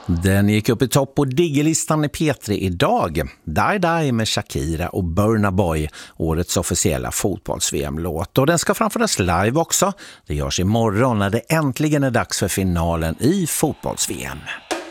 Den gick upp i topp på diggelistan i P3 idag. Die Die med Shakira och Burna Boy, årets officiella fotbolls-VM-låt. Och den ska framföras live också. Det görs imorgon när det äntligen är dags för finalen i fotbolls-VM.